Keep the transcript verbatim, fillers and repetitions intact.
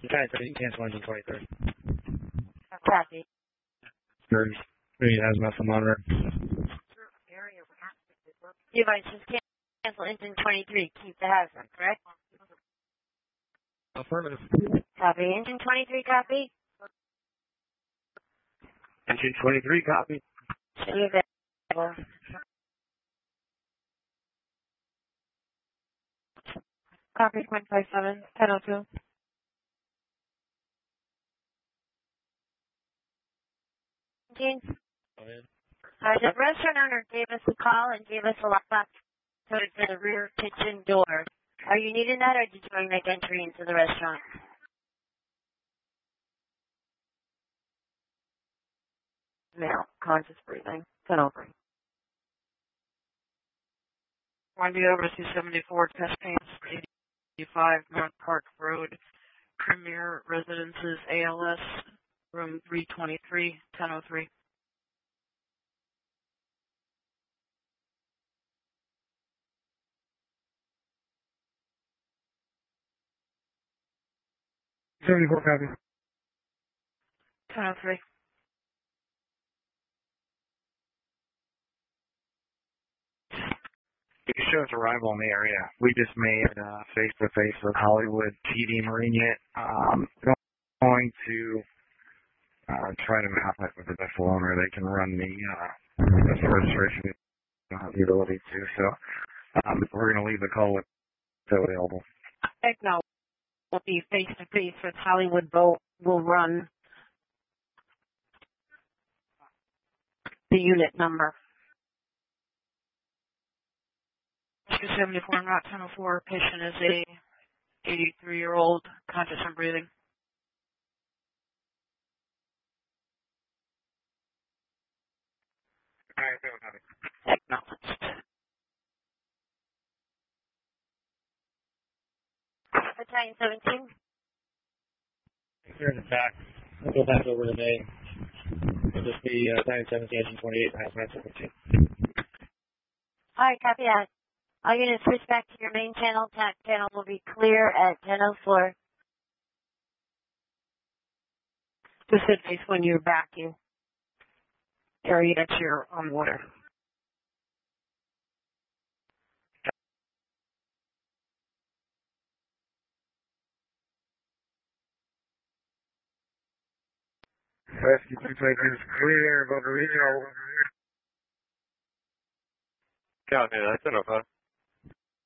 Giant thirty, cancel engine twenty-three. Copy. There's three has muscle monitor. Devices cancel engine twenty-three. Keep the hazard, correct? Affirmative. Copy. Engine twenty-three, copy. Engine twenty-three, copy. See available. Copy point five seven, ten oh two. Gene? Go ahead. Uh, the restaurant owner gave us a call and gave us a lockbox code for the rear kitchen door. Are you needing that, or did you want to make entry into the restaurant? No, conscious breathing. ten oh three. Wendy over two seventy-four, test pains, eighty-five North Park Road, Premier Residences, A L S, room three twenty-three, ten oh three. seventy-four, copy. ten oh three. It shows arrival in the area. We just made uh, face-to-face with Hollywood T D Marine Unit. Um, going to uh, try to map it with the vessel owner. They can run the uh, vessel registration. They don't have the ability to. So um, we're going to leave the call with so available. Heck no. Will be face-to-face with Hollywood Boat. Will run the unit number. two seventy-four, not ten oh four. Patient is a eighty-three-year-old, conscious and breathing. All right, so copy. Acknowledged. Battalion seventeen. Here in the back. We'll go back over to May. It'll just be uh, Battalion seventeen, Engine twenty-eight, hazmat seventeen. All right, copy that. All units switch back to your main channel. Tac channel will be clear at ten oh four. Just hit face when you're back in area that you're on water. Rescue two twenty-three is clear, Boca Regional. Copy, that's ten oh five.